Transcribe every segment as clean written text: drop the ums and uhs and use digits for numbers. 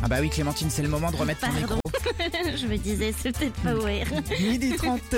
Ah bah oui Clémentine, c'est le moment de remettre ton micro. Je me disais, c'est peut-être pas ouvrir. Midi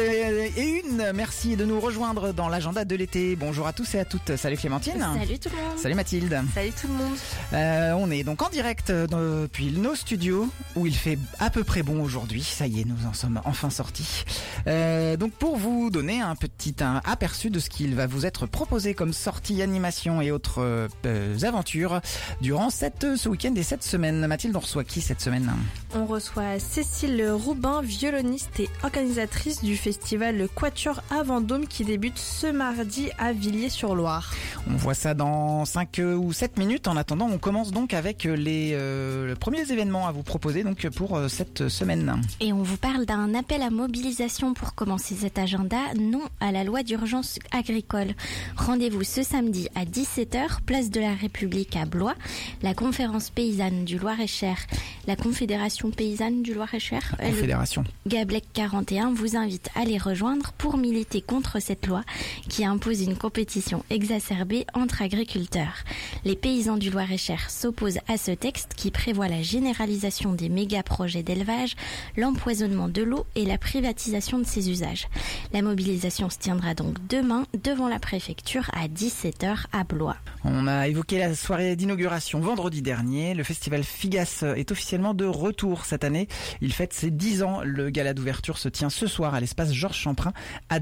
31, merci de nous rejoindre dans l'agenda de l'été. Bonjour à tous et à toutes. Salut Clémentine. Salut tout le monde. Salut Mathilde. Salut tout le monde. On est donc en direct depuis nos studios où il fait à peu près bon aujourd'hui. Ça y est, nous en sommes enfin sortis. Donc pour vous donner un petit aperçu de ce qu'il va vous être proposé comme sortie, animation et autres aventures durant ce week-end et cette semaine. Mathilde, on reçoit qui cette semaine ? On reçoit Cécile Roubin, violoniste et organisatrice du festival Quatuor à Vendôme qui débute ce mardi à Villiers-sur-Loire. On voit ça dans 5 ou 7 minutes. En attendant, on commence donc avec les premiers événements à vous proposer donc pour cette semaine. Et on vous parle d'un appel à mobilisation pour commencer cet agenda, non à la loi d'urgence agricole. Rendez-vous ce samedi à 17h, place de la République à Blois. La conférence paysanne du Loir-et-Cher, la Confédération paysanne du Loir-et-Cher, Confédération Gablec 41 vous invite à les rejoindre pour militer contre cette loi qui impose une compétition exacerbée entre agriculteurs. Les paysans du Loir-et-Cher s'opposent à ce texte qui prévoit la généralisation des méga-projets d'élevage, l'empoisonnement de l'eau et la privatisation de ses usages. La mobilisation se tiendra donc demain devant la préfecture à 17h à Blois. On a évoqué la soirée d'inauguration vendredi dernier. Le festival Figas est officiellement de retour cette année. Il fête ses 10 ans. Le gala d'ouverture se tient ce soir à l'espace Georges Champrin à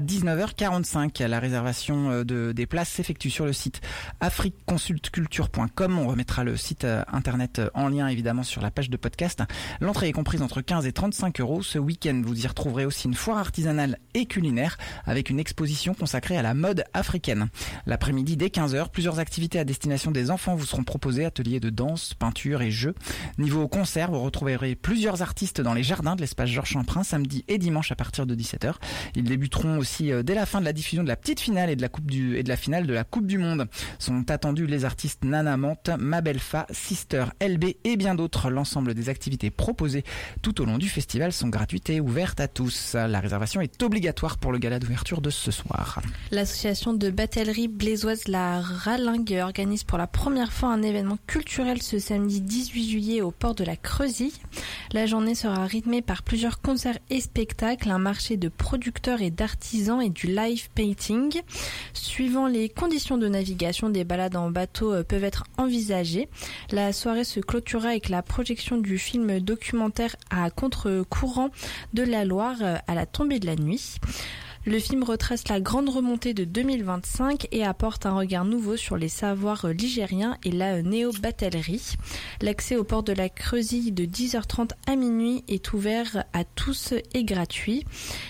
19h45. La réservation des places s'effectue sur le site afriqueconsultculture.com. On remettra le site internet en lien évidemment sur la page de podcast. L'entrée est comprise entre 15 et 35 euros. Ce week-end, vous y retrouverez aussi une foire artisanale et culinaire avec une exposition consacrée à la mode africaine. L'après-midi, dès 15h, plusieurs activités à destination des enfants vous seront proposées, ateliers de danse, peinture et jeux. Niveau concert, vous retrouverez plusieurs artistes dans les jardins de l'espace Georges Champrin samedi et dimanche à partir de 17h. Ils débuteront aussi dès la fin de la diffusion de la petite finale et de la finale de la Coupe du Monde. Sont attendus les artistes Nana Mante, Mabelfa, Sister, LB et bien d'autres. L'ensemble des activités proposées tout au long du festival sont gratuites et ouvertes à tous. La réservation est obligatoire pour le gala d'ouverture de ce soir. L'association de batellerie blésoise La Ralingue organise pour la première fois un événement culturel ce samedi 18 juillet au port de la Creusille. La journée sera rythmée par plusieurs concerts et spectacles, un marché de producteurs et d'artisans et du live painting. Suivant les conditions de navigation, des balades en bateau peuvent être envisagées. La soirée se clôturera avec la projection du film documentaire à contre-courant de la Loire à la tombée de la nuit. Le film retrace la grande remontée de 2025 et apporte un regard nouveau sur les savoirs ligériens et la néo-batellerie. L'accès au port de la Creusille de 10h30 à minuit est ouvert à tous et gratuit.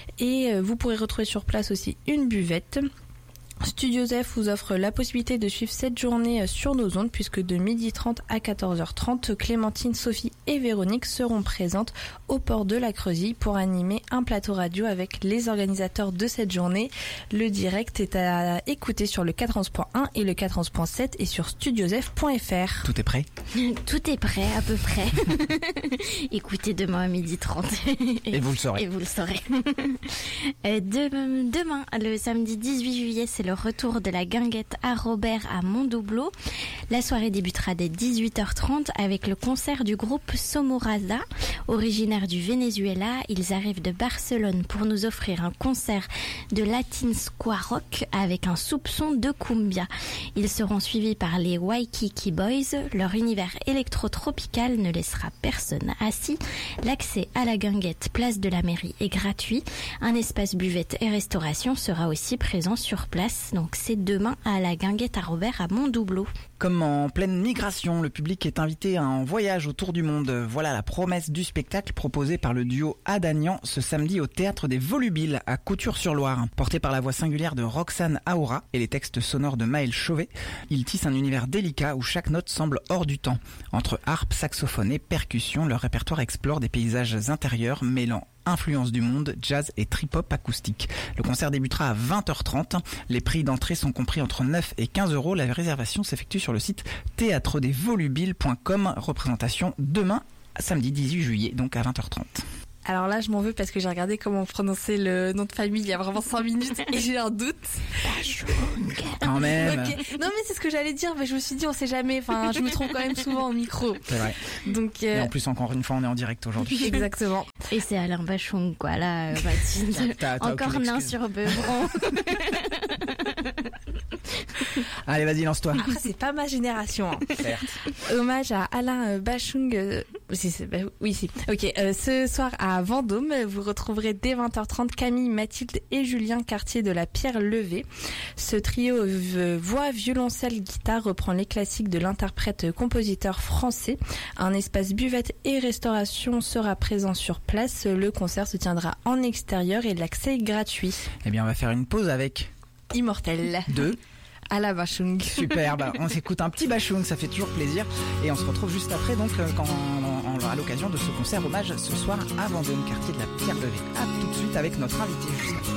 Et vous pourrez retrouver sur place aussi une buvette. Studio Zef vous offre la possibilité de suivre cette journée sur nos ondes puisque de 12h30 à 14h30, Clémentine, Sophie et Véronique seront présentes au port de la Creusille pour animer un plateau radio avec les organisateurs de cette journée. Le direct est à écouter sur le 411.1 et le 411.7 et sur studiozef.fr. Tout est prêt ? Tout est prêt, à peu près. Écoutez demain à 12h30. Et vous le saurez. Et vous le saurez. Demain, le samedi 18 juillet, c'est le retour de la guinguette à Robert à Mondoubleau. La soirée débutera dès 18h30 avec le concert du groupe Somorasa. Originaire du Venezuela, ils arrivent de Barcelone pour nous offrir un concert de Latin Square Rock avec un soupçon de cumbia. Ils seront suivis par les Waikiki Boys. Leur univers électro-tropical ne laissera personne assis. L'accès à la guinguette place de la mairie est gratuit. Un espace buvette et restauration sera aussi présent sur place. Donc c'est demain à la guinguette à Robert à Mondoubleau. Comme en pleine migration, le public est invité à un voyage autour du monde. Voilà la promesse du spectacle proposé par le duo Adagnan ce samedi au Théâtre des Volubiles à Couture-sur-Loire. Porté par la voix singulière de Roxane Aoura et les textes sonores de Maël Chauvet, il tisse un univers délicat où chaque note semble hors du temps. Entre harpe, saxophone et percussion, leur répertoire explore des paysages intérieurs mêlant influence du monde, jazz et trip-hop acoustique. Le concert débutera à 20h30. Les prix d'entrée sont compris entre 9 et 15 euros. La réservation s'effectue sur le site théâtredesvolubiles.com. Représentation demain, samedi 18 juillet, donc à 20h30. Alors là, je m'en veux parce que j'ai regardé comment prononcer le nom de famille il y a vraiment 5 minutes et j'ai un doute. Quand même. Okay. Non mais c'est ce que j'allais dire, mais je me suis dit on sait jamais. Enfin, je me trompe quand même souvent au micro. C'est vrai. Donc. Et en plus, encore une fois, on est en direct aujourd'hui. Exactement. Et c'est Alain Bachung, quoi. Là, Mathilde. T'as Encore nain sur beuvron. Allez, vas-y, lance-toi. Après, c'est pas ma génération. Hein. Certes. Hommage à Alain Bachung. Oui, si. Ok. Ce soir à Vendôme, vous retrouverez dès 20h30 Camille, Mathilde et Julien Cartier de la Pierre Levée. Ce trio voix, violoncelle, guitare reprend les classiques de l'interprète-compositeur français. Un espace buvette et restauration sera présent sur place. Le concert se tiendra en extérieur et l'accès est gratuit. Eh bien, on va faire une pause avec Immortel. deux. Alain Bachung. Super, on s'écoute un petit Bachung, ça fait toujours plaisir. Et on se retrouve juste après, donc, à l'occasion de ce concert hommage ce soir à Vendôme, quartier de la Pierre Levée. À tout de suite avec notre invité.